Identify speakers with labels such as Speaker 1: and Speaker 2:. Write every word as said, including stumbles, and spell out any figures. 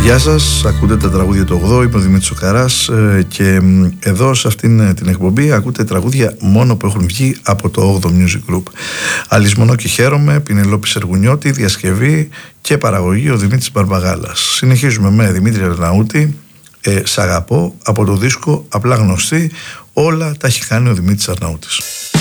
Speaker 1: Γεια σας, ακούτε τα τραγούδια του ογδόου, είμαι ο Δημήτρης ο Καράς και εδώ σε αυτήν την εκπομπή ακούτε τραγούδια μόνο που έχουν βγει από το όγδοο Music Group. Αλυσμονώ και χαίρομαι, Πινελόπη Σεργουνιώτη, διασκευή και παραγωγή ο Δημήτρης Μπαρμπαγάλας. Συνεχίζουμε με Δημήτρη Αρναούτη, ε, «Σ' αγαπώ» από το δίσκο Απλά γνωστή. Όλα τα έχει κάνει ο Δημήτρης Αρναούτης.